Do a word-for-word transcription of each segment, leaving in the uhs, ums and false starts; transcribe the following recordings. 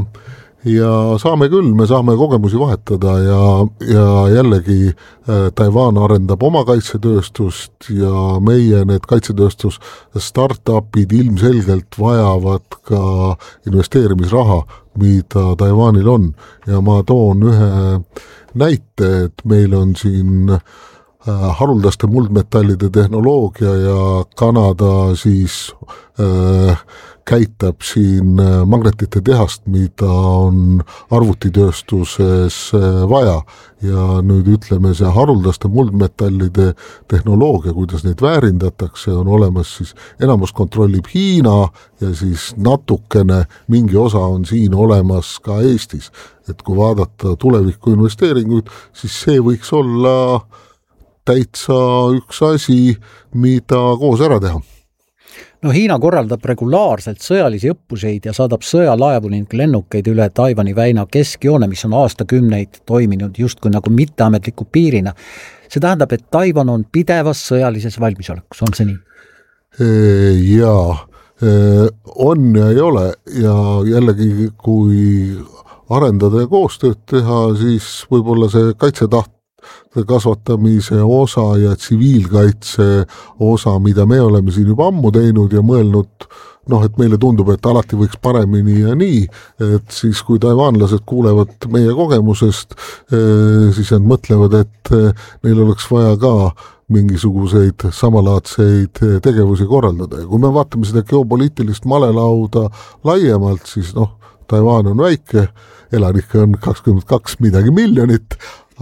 ja saame küll, me saame kogemusi vahetada ja, ja jällegi Taiwan arendab oma kaitsetööstust ja meie need kaitsetööstus startupid ilmselgelt vajavad ka investeerimisraha, mida Taiwanil on ja ma toon ühe näite, et meil on siin haruldaste muldmetallide tehnoloogia ja Kanada siis äh, käitab siin magnetite tehast, mida on arvutitööstuses vaja ja nüüd ütleme see haruldaste muldmetallide tehnoloogia, kuidas neid väärindatakse, on olemas siis enamus kontrollib Hiina ja siis natukene mingi osa on siin olemas ka Eestis, et kui vaadata tuleviku investeeringuid, siis see võiks olla täitsa üks asi, mida koos ära teha. No Hiina korraldab regulaarselt sõjalisi õppuseid ja saadab sõjalaevu ning lennukeid üle Taiwani väina keskjoone, mis on aastakümneid toiminud justkui nagu mitteametliku piirina. See tähendab, et Taiwan on pidevas sõjalises valmisolekus, on see nii? Jaa, on ja ei ole ja jällegi kui arendada ja koostööd teha, siis võib-olla see kaitsetaht kasvatamise osa ja tsiviilkaitse osa, mida me oleme siin juba ammu teinud ja mõelnud, noh, et meile tundub, et alati võiks paremini ja nii, et siis kui taiwanlased kuulevad meie kogemusest, siis nad mõtlevad, et neil oleks vaja ka mingisuguseid samalaadseid tegevusi korraldada ja kui me vaatame seda geopoliitilist malelauda laiemalt, siis noh, Taiwan on väike, elanikke on kakskümmend kaks midagi miljonit,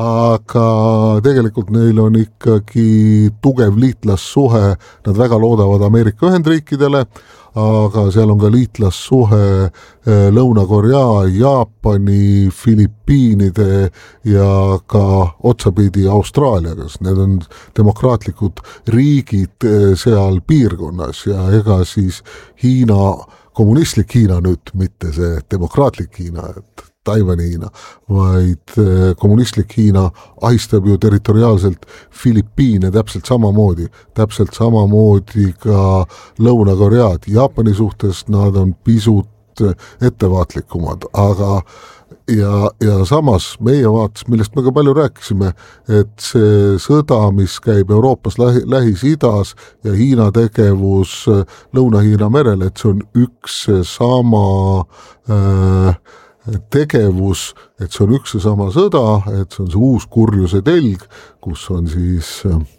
aga tegelikult neil on ikkagi tugev liitlassuhe, nad väga loodavad Ameerika Ühendriikidele, aga seal on ka liitlassuhe Lõuna-Korea, Jaapani, Filipiinide ja ka otsapidi Austraaliaga, need on demokraatlikud riigid seal piirkonnas ja ega siis Hiina, kommunistlik Hiina nüüd, mitte see demokraatlik Hiina, et Taiwani Hiina, vaid kommunistlik Hiina ahistab ju territoriaalselt Filipiine täpselt samamoodi, täpselt samamoodi ka Lõuna-Koread. Jaapani suhtes nad on pisut ettevaatlikumad, aga ja, ja samas meie vaates, millest me ka palju rääkisime, et see sõda, mis käib Euroopas lähi, Lähis-Idas ja Hiina tegevus Lõuna-Hiina merel, et see on üks sama äh, tegevus, et see on üks ja sama sõda, et see on see uus kurjuse telg, kus on siis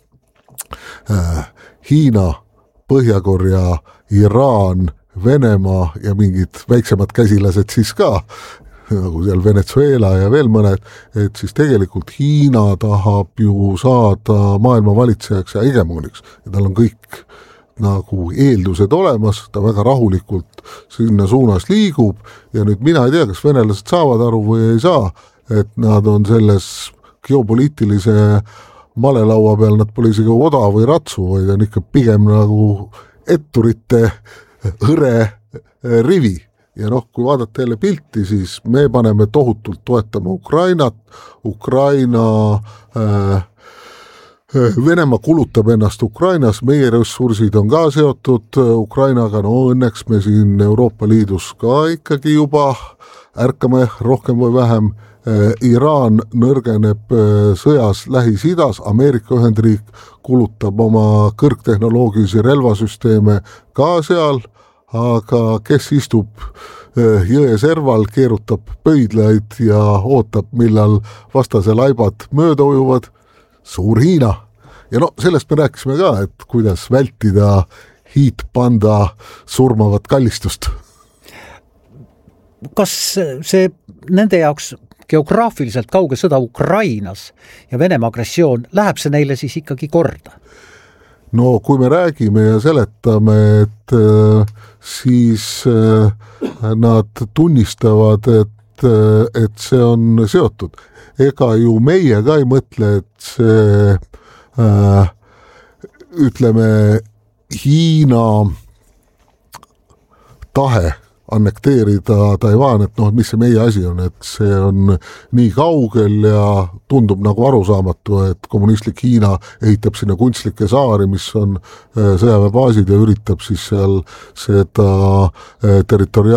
äh, Hiina, Põhja-Korea, Iraan, Venemaa ja mingid väiksemad käsilased siis ka, nagu seal Venezuela ja veel mõned, et siis tegelikult Hiina tahab ju saada maailma valitsejaks ja hegemooniks ja tal on kõik nagu eeldused olemas, ta väga rahulikult sinna suunas liigub ja nüüd mina ei tea, kas venelased saavad aru või ei saa, et nad on selles geopoliitilise malelaua peal, nad pole isegi oda või ratsu, vaid on ikka pigem nagu etturite hõre rivi. Ja noh, kui vaadata jälle pilti, siis me paneme tohutult toetama Ukrainat, Ukraina äh, Venemaa kulutab ennast Ukrainas, meie ressursid on ka seotud Ukrainaga, no õnneks me siin Euroopa Liidus ka ikkagi juba ärkame rohkem või vähem. Iraan nõrgeneb sõjas Lähis-Idas, Ameerika Ühendriik kulutab oma kõrgtehnoloogilisi relvasüsteeme ka seal, aga kes istub jõe serval, keerutab pöidlaid ja ootab, millal vastase laibad mööda ujuvad, suur Hiina. Ja no sellest me rääkisime ka, et kuidas vältida hiitpanda surmavat kallistust. Kas see nende jaoks geograafiliselt kauge sõda Ukrainas ja Venemaa agressioon, läheb see neile siis ikkagi korda? No kui me räägime ja seletame, et siis nad tunnistavad, et, et see on seotud. Ega ju meie ka ei mõtle, et see äh, ütleme Hiina tahe annekteerida Taiwan, et noh, mis see meie asi on, et see on nii kaugel ja tundub nagu arusaamatu, et kommunistlik Hiina ehitab sinna kunstlikke saari, mis on sõjaväebaasid ja üritab siis seal seda territoriaalset